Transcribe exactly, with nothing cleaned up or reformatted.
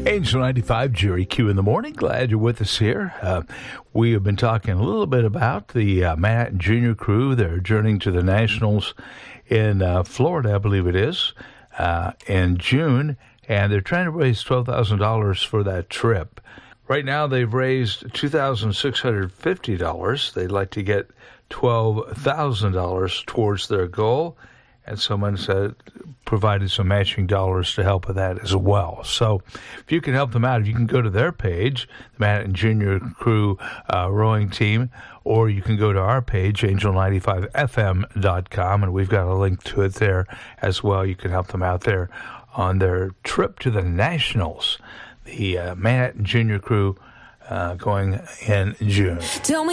Angel ninety-five, Jerry Q in the morning. Glad you're with us here. Uh, we have been talking a little bit about the uh, Manhattan Junior crew. They're journeying to the Nationals in uh, Florida, I believe it is, uh, in June, and they're trying to raise twelve thousand dollars for that trip. Right now, they've raised two thousand six hundred fifty dollars. They'd like to get twelve thousand dollars towards their goal, and someone said provided some matching dollars to help with that as well. So if you can help them out, you can go to their page, the Manhattan Junior Crew uh, Rowing Team, or you can go to our page, angel ninety-five f m dot com, and we've got a link to it there as well. You can help them out there on their trip to the Nationals, the uh, Manhattan Junior Crew uh, going in June. Tell me